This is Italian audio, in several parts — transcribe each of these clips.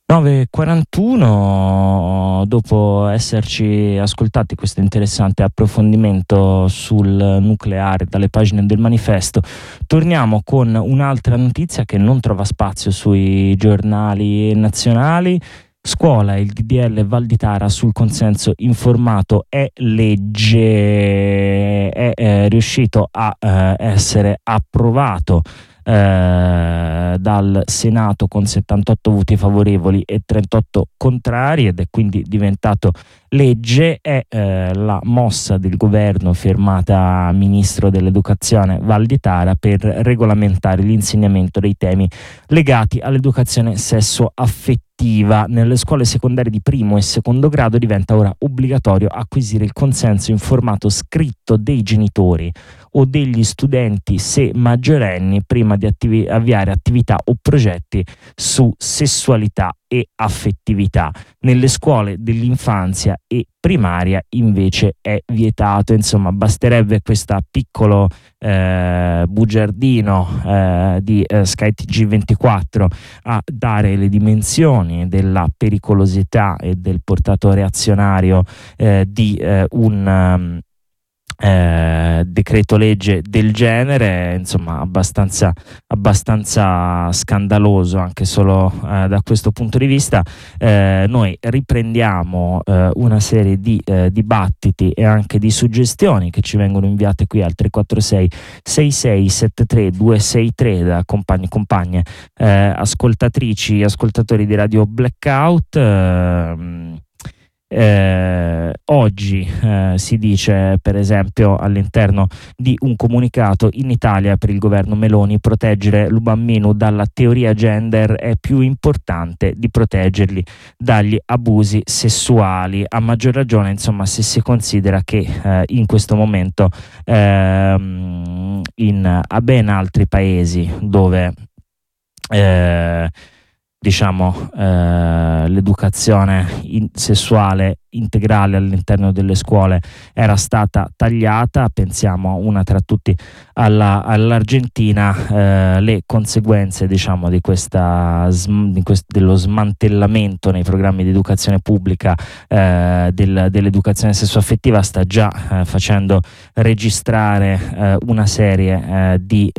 9:41, dopo esserci ascoltati questo interessante approfondimento sul nucleare dalle pagine del Manifesto, torniamo con un'altra notizia che non trova spazio sui giornali nazionali. Scuola, il DDL Valditara sul consenso informato è legge, è riuscito a essere approvato dal Senato con 78 voti favorevoli e 38 contrari ed è quindi diventato legge. È la mossa del governo firmata Ministro dell'Educazione Valditara per regolamentare l'insegnamento dei temi legati all'educazione sessuo-affettiva. Nelle scuole secondarie di primo e secondo grado diventa ora obbligatorio acquisire il consenso informato scritto dei genitori o degli studenti, se maggiorenni, prima di avviare attività o progetti su sessualità e affettività. Nelle scuole dell'infanzia e primaria invece è vietato. Insomma, basterebbe questo piccolo bugiardino di SkyTG24 a dare le dimensioni della pericolosità e del portato reazionario di un decreto legge del genere, insomma abbastanza scandaloso anche solo da questo punto di vista. Noi riprendiamo una serie di dibattiti e anche di suggestioni che ci vengono inviate qui al 346 6673 263 da compagni e compagne, ascoltatrici, ascoltatori di Radio Blackout. Oggi si dice, per esempio, all'interno di un comunicato: in Italia per il governo Meloni proteggere i bambini dalla teoria gender è più importante di proteggerli dagli abusi sessuali, a maggior ragione insomma se si considera che in questo momento a ben altri paesi dove l'educazione sessuale integrale all'interno delle scuole era stata tagliata. Pensiamo una tra tutti all'Argentina. Le conseguenze di dello smantellamento nei programmi di educazione pubblica dell'educazione sessuaffettiva sta già facendo registrare una serie di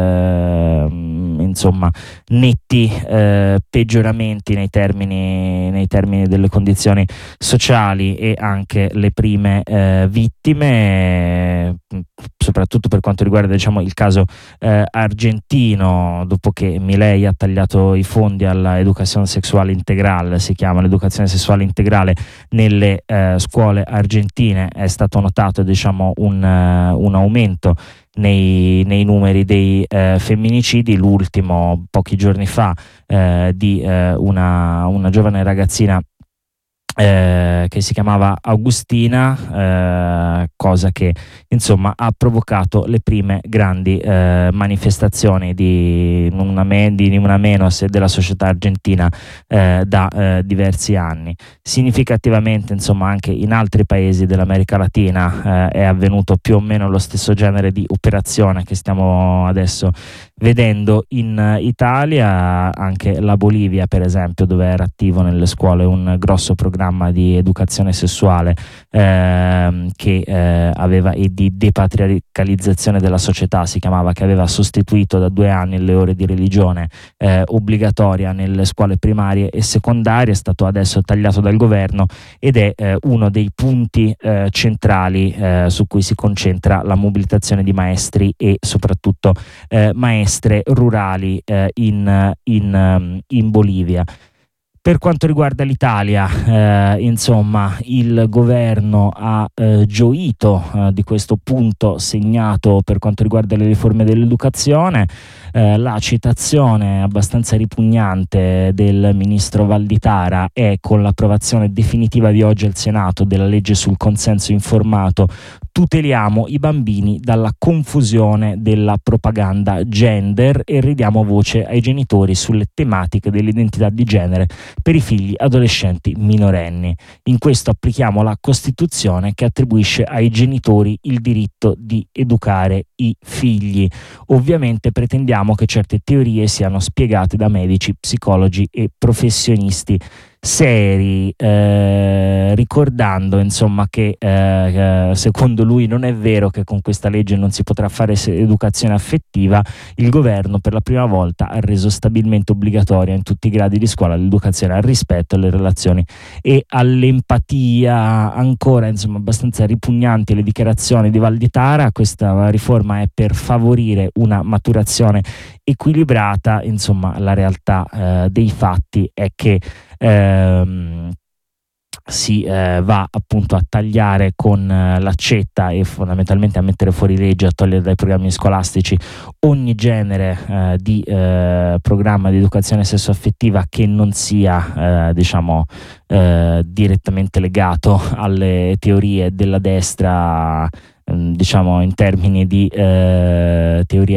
netti peggioramenti nei termini delle condizioni sociali e anche le prime vittime, soprattutto per quanto riguarda il caso argentino, dopo che Milei ha tagliato i fondi alla educazione sessuale integrale. Si chiama l'educazione sessuale integrale nelle scuole argentine. È stato notato un aumento nei numeri dei femminicidi, l'ultimo pochi giorni fa di una giovane ragazzina che si chiamava Agustina, cosa che insomma ha provocato le prime grandi manifestazioni di una menos della società argentina da diversi anni. Significativamente insomma anche in altri paesi dell'America Latina è avvenuto più o meno lo stesso genere di operazione che stiamo adesso vedendo in Italia. Anche la Bolivia, per esempio, dove era attivo nelle scuole un grosso programma di educazione sessuale che aveva e di depatriarcalizzazione della società, si chiamava, che aveva sostituito da 2 anni le ore di religione obbligatoria nelle scuole primarie e secondarie. È stato adesso tagliato dal governo ed è uno dei punti centrali su cui si concentra la mobilitazione di maestri e soprattutto maestre rurali in Bolivia. Per quanto riguarda l'Italia, insomma, il governo ha gioito di questo punto segnato per quanto riguarda le riforme dell'educazione. La citazione abbastanza ripugnante del ministro Valditara è: con l'approvazione definitiva di oggi al Senato della legge sul consenso informato tuteliamo i bambini dalla confusione della propaganda gender e ridiamo voce ai genitori sulle tematiche dell'identità di genere per i figli adolescenti minorenni. In questo applichiamo la Costituzione che attribuisce ai genitori il diritto di educare i figli. Ovviamente pretendiamo che certe teorie siano spiegate da medici, psicologi e professionisti seri, ricordando insomma che secondo lui non è vero che con questa legge non si potrà fare educazione affettiva. Il governo per la prima volta ha reso stabilmente obbligatoria in tutti i gradi di scuola l'educazione al rispetto, alle relazioni e all'empatia. Ancora insomma abbastanza ripugnanti le dichiarazioni di Valditara. Questa riforma è per favorire una maturazione equilibrata. Insomma la realtà dei fatti è che si va appunto a tagliare con l'accetta e fondamentalmente a mettere fuori legge, a togliere dai programmi scolastici ogni genere di programma di educazione sessuaffettiva che non sia direttamente legato alle teorie della destra, diciamo in termini di teoria